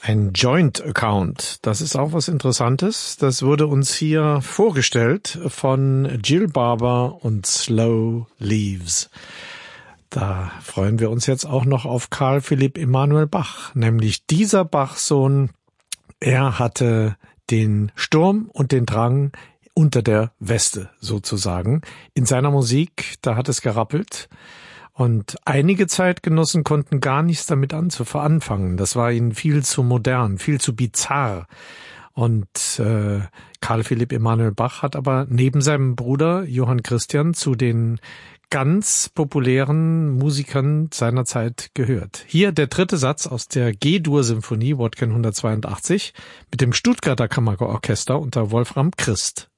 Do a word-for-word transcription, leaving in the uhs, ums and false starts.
Ein Joint Account, das ist auch was Interessantes. Das wurde uns hier vorgestellt von Jill Barber und Slow Leaves. Da freuen wir uns jetzt auch noch auf Carl Philipp Emanuel Bach, nämlich dieser Bachsohn. Er hatte den Sturm und den Drang unter der Weste sozusagen. In seiner Musik, da hat es gerappelt. Und einige Zeitgenossen konnten gar nichts damit anfangen. Das war ihnen viel zu modern, viel zu bizarr. Und äh, Carl Philipp Emanuel Bach hat aber neben seinem Bruder Johann Christian zu den ganz populären Musikern seiner Zeit gehört. Hier der dritte Satz aus der G-Dur-Symphonie, Wodkin hundertzweiundachtzig, mit dem Stuttgarter Kammerorchester unter Wolfram Christ.